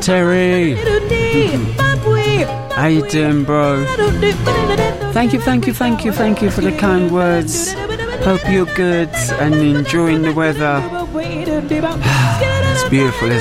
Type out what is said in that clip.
Terry. How you doing, bro? Thank you for the kind words. Hope you're good and enjoying the weather. It's beautiful, isn't it?